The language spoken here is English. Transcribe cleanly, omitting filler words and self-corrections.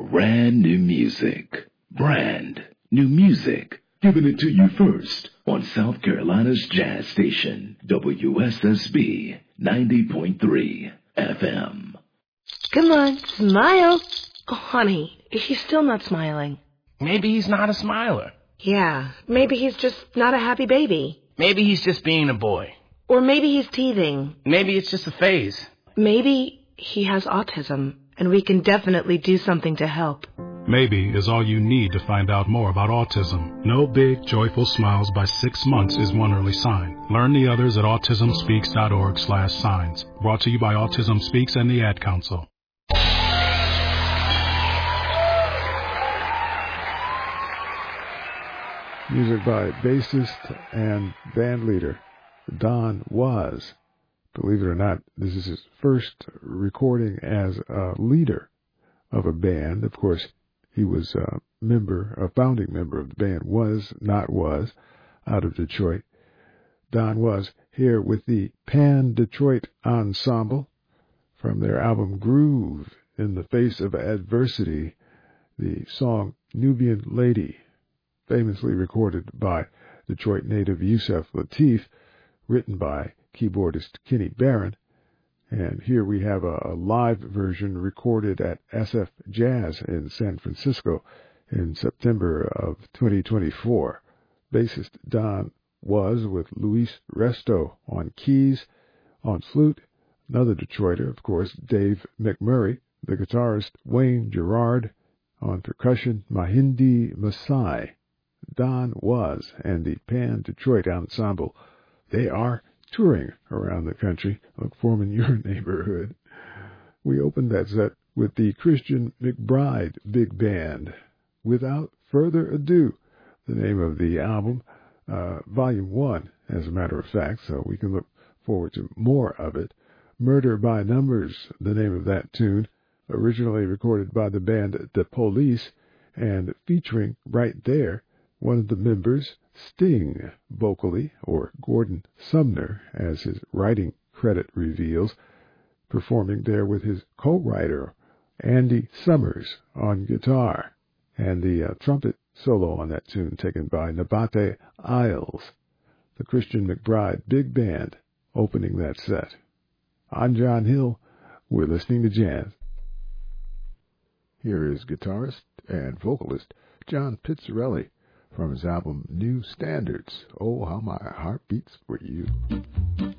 brand new music. Brand new music. Giving it to you first on South Carolina's jazz station, WSSB 90.3 FM. Come on, smile. Oh, honey, he's still not smiling. Maybe he's not a smiler. Yeah, maybe he's just not a happy baby. Maybe he's just being a boy. Or maybe he's teething. Maybe it's just a phase. Maybe he has autism, and we can definitely do something to help. Maybe is all you need to find out more about autism. No big, joyful smiles by 6 months is one early sign. Learn the others at autismspeaks.org/signs. Brought to you by Autism Speaks and the Ad Council. Music by bassist and band leader Don Was. Believe it or not, this is his first recording as a leader of a band. Of course, he was a founding member of the band Was Not Was out of Detroit. Don Was here with the Pan Detroit Ensemble from their album Groove in the Face of Adversity, the song Nubian Lady, famously recorded by Detroit native Yusef Lateef, written by keyboardist Kenny Barron. And here we have a live version recorded at SF Jazz in San Francisco in September of 2024. Bassist Don Was with Luis Resto on keys, on flute, another Detroiter, of course, Dave McMurray, the guitarist Wayne Gerard, on percussion Mahindi Masai. Don Was and the Pan Detroit Ensemble, they are touring around the country. Look for them in your neighborhood. We opened that set with the Christian McBride Big Band. Without Further Ado, the name of the album, Volume 1, as a matter of fact, so we can look forward to more of it. Murder by Numbers, the name of that tune, originally recorded by the band The Police, and featuring right there one of the members, Sting, vocally, or Gordon Sumner, as his writing credit reveals, performing there with his co-writer, Andy Summers, on guitar, and the trumpet solo on that tune taken by Nabate Isles, the Christian McBride Big Band, opening that set. I'm John Hill. We're listening to jazz. Here is guitarist and vocalist John Pizzarelli from his album New Standards. Oh, how my heart beats for you.